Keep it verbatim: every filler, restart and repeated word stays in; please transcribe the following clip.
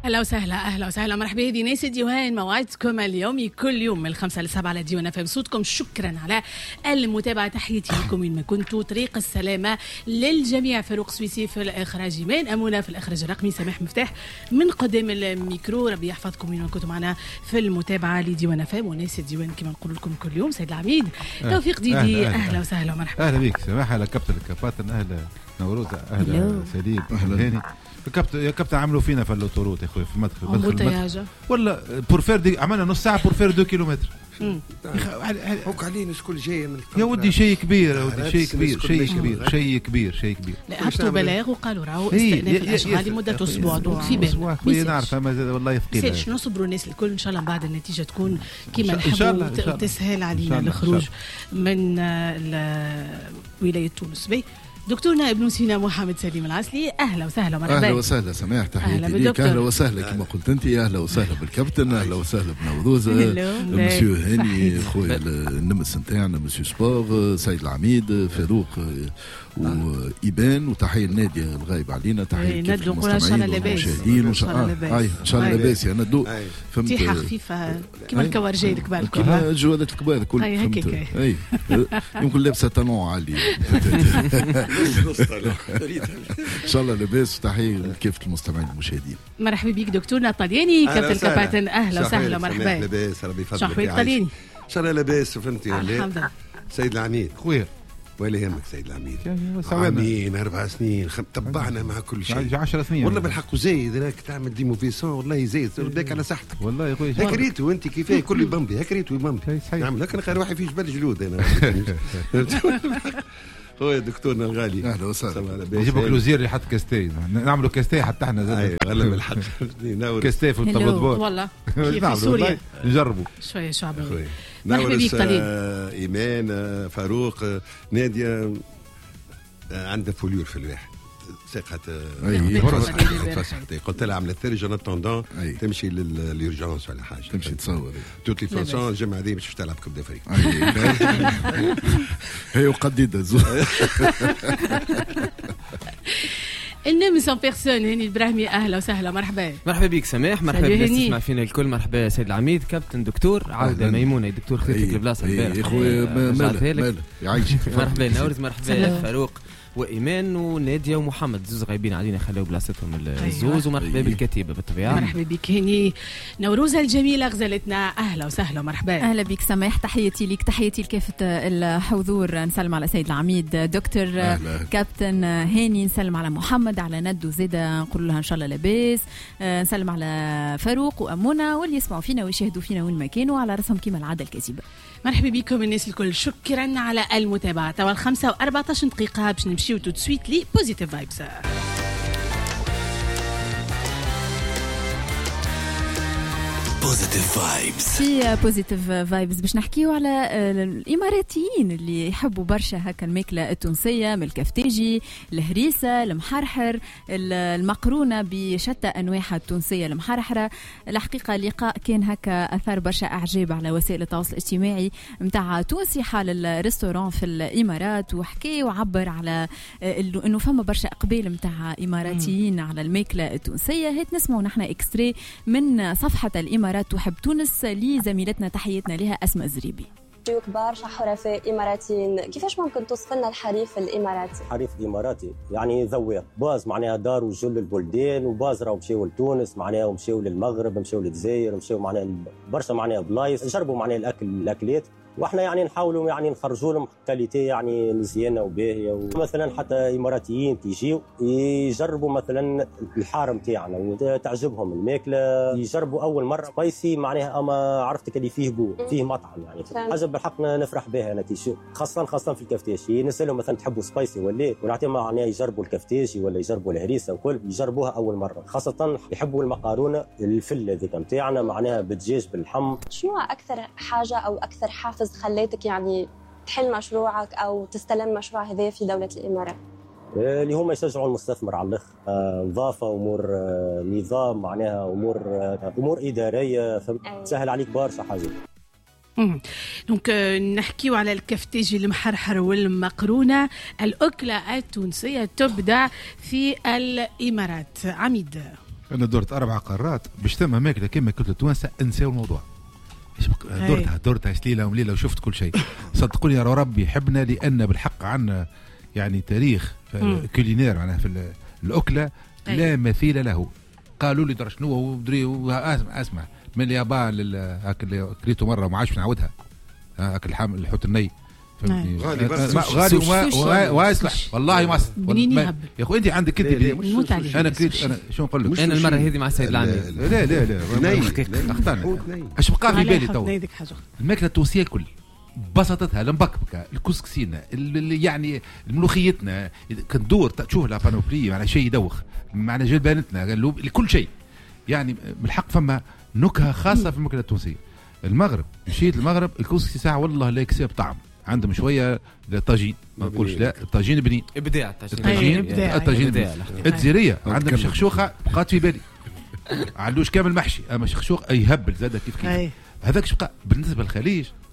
اهلا وسهلا اهلا وسهلا مرحبا. هذه ناس ديوان موعدكم اليومي كل يوم من الخمسة للسبعة على ديوان اف ام. صوتكم شكرا على المتابعة. تحياتي لكم وين ما كنتوا. طريق السلامة للجميع. فاروق سويسي في الاخراج، ايمان امونه في الاخراج الرقمي، سماح مفتاح من قدام الميكرو. ربي يحفظكم وين ما كنتوا معنا في المتابعة لديوان اف ام وناس الديوان كما نقول لكم كل يوم. سيد العميد أه. توفيق ديدي اهلا, أهلا, أهلا وسهلا ومرحبا. اهلا بك سماح. اهلا كابتن الكباتن. اهلا نوروزة. اهلا سليم. اهلا هاني. كابتن يا كابتن عملوا فينا في اللوتوروت يا اخوي في المدخل مدخل ولا بورفير دي عملنا نص ساعه بورفير دو كيلومتر. هوك علينا شكون جاي من يا ودي شيء كبير يا ودي شيء كبير شيء كبير شيء كبير شيء كبير. لا هبطوا بلاغ وقالوا راهو استئناف الاشغال لمده اسبوع. دونك في بالنا خويا نعرف اما والله ثقيل. شنو نصبروا الناس الكل ان شاء الله من بعد النتيجه تكون كيما نحبوا وتسهل علينا الخروج من ولايه تونس. بي دكتورنا ابن سينا محمد سليم العسلي اهلا وسهلا مرحبا. اهلا وسهلا سماح. تحياتي ليك. اهلا وسهلا كما قلت انت. اهلا وسهلا بالكابتن. اهلا وسهلا بنوروزة مسيو هاني خويا النمس نتاعنا مسيو سبور سيد العميد فاروق وايبان. وتحيه لناديه الغايب علينا. تحيه كيف المستمعين والمشاهدين ان شاء الله. اي ان شاء الله لاباس يا ندو. فهمت تيحه خفيفه كيما الكوارجي الكبار كيما الجوالات الكبار كل فهمت. اي يمكن لابسه طالون عالي ان شاء الله لاباس. تحيه لكافه المستمعين والمشاهدين. مرحبا بك دكتورنا الطلياني كابتن الكباتن. اهلا وسهلا مرحبا. لاباس ربي يفضلك. شحوي الطلياني ان شاء الله لاباس. فهمتي الحمد لله. سيد العميد خويا ولا يهمك سيد العميد. عامين اربع سنين خم... تبعنا مع كل شيء. عشر سنين والله بالحق زايد. راك تعمل ديموفيسون والله زايد. رداك على صحتك والله يا خويا. هاك ريتو انت كيفاه كل بمبي هاك ريتو بمبي. نعم لكن خير واحد في جبل جلود انا. خويا دكتورنا الغالي اهلا وسهلا. نجيب لك لوزير يحط كاستي نعملوا كاستي حتى احنا زاد. والله بالحق كاستي في الطبطبور والله في سوريا نجربوا شويه شعبي. نورس ايمان فاروق ناديه عندها فوليور في الواحد ثقة. قلت لها عملت ثلج انا طوندون تمشي لليورجونس ولا حاجه تمشي تصور توت لي فاسون الجمعه هذه باش تلعب كوب دافريك. هي وقديده النمس ان بيرسون. هاني البراهمي اهلا وسهلا مرحبا. مرحبا بك سماح. مرحبا بالناس تسمع فينا الكل. مرحبا سيد العميد كابتن دكتور عوده ميمونه دكتور خذيتك البلاصه البارح يا خويا. مالك يعيشك. مرحبا نورز. مرحبا فاروق وايمان وناديه ومحمد زوز غايبين علينا خلوا بلاصتهم الزوز. ومرحبا بالكتيبه بالطبيعه. مرحبا بك هاني نوروزه الجميله غزلتنا اهلا وسهلا مرحبا. اهلا بك سماح. تحياتي لك. تحياتي لكافه الحضور. نسلم على سيد العميد دكتور أهلا. كابتن هاني. نسلم على محمد على ندو زيدا نقول لها ان شاء الله لاباس. نسلم على فاروق وامونه واللي يسمعوا فينا ويشاهدوا فينا وين ما كانوا على راسهم كيما العاده الكتيبه. مرحبا بكم الناس الكل. شكرا على المتابعه. توا الخمسة وأربعطاش دقيقه باش نمشيو تو سويت لي بوزيتيف فايبس. بوزيتيف فايبس. في بوزيتيف فايبس باش نحكيو على الاماراتيين اللي يحبوا برشا هكا الماكله التونسيه من الكفتاجي الهريسه المحرحر المقرونه بشتى انواعها التونسيه المحرحره. الحقيقه اللقاء كان هكا اثار برشا اعجاب على وسائل التواصل الاجتماعي نتاع تونسي حال الريستوران في الامارات وحكي وعبر على انه فما برشا اقبال نتاع اماراتيين على الماكله التونسيه. هيت نسمعوا نحن اكستري من صفحه الامارات تحب تونس لزميلتنا تحياتنا لها أسماء الزريبي. كبار حرفاء إماراتيين، كيفاش ممكن توصف لنا الحريف الإماراتي؟ الحريف الإماراتي يعني ذوق باز معناها دار وجل البلدان وباز راهو مشاو لتونس معناها ومشاو للمغرب مشاو للجزائر مشاو معناها برشا معناها بلايص جربوا معناها الأكل الأكلات واحنا يعني نحاولوا يعني نخرجوا لهم كاليتي يعني مزيانه وباهيه. ومثلا حتى اماراتيين كيجيو يجربوا مثلا الحارم تاعنا وتعجبهم الماكله يجربوا اول مره سبايسي معناها اما عرفتك اللي فيه جو فيه مطعم يعني حاجه بالحق نفرح بها انا كي خاصه خاصه في الكفتاشي نسالهم مثلا تحبوا سبايسي ولا ونعطيهم معناها يجربوا الكفتاشي ولا يجربوا الهريسه وكل يجربوها اول مره خاصه يحبوا المقارونه الفل هذيك نتاعنا معناها بالدجاج باللحم. شنو اكثر حاجه او اكثر حافز خليتك يعني تحل مشروعك أو تستلم مشروع هذا في دولة الإمارات؟ اللي هم يشجعوا المستثمر على الأخ نظافة أمور نظام معناها أمور أمور إدارية تسهل عليك برشا حاجات. دونك نحكيو على الكفتاجي المحرحر والمقرونة الأكلة التونسية تبدع في الإمارات. عميد انا درت اربع قارات باش ثم ماكله كيما كنت التوانسه انساو الموضوع. درتها درتها سليله ومليله وشفت كل شيء. صدقوني يا ربي يحبنا لان بالحق عنا يعني تاريخ كولينير معناها في الاكله لا مثيل له. قالوا لي درش شنو ودري اسمع اسمع من اليابان هاك اللي كريته مره وما عادش نعاودها هاك الحام الحوت الني غالي غالي وما واصلح والله ما يا اخوي انت عندك انت انا كريت انا شو نقول لك انا المره هذه مع السيد العميد لا لا لا اخترنا ايش بقى في بالي تو الماكله التونسيه الكل بسطتها المبكبكه الكسكسينه يعني الملوخيتنا كندور تشوف لا بانوبلي معناها شيء يدوخ معناها جلبانتنا كل شيء يعني بالحق فما نكهه خاصه في الماكله التونسيه. المغرب مشيت المغرب الكسكسي ساعه والله لا يكسب طعم عندهم شويه طاجين ما نقولش لا الطاجين بنين ابداع الطاجين الطاجين الجزيريه عندهم شخشوخه بقات في بالي علوش كامل محشي اما شخشوخ يهبل زاد كيف كيف هذاك شبقى بالنسبه للخليج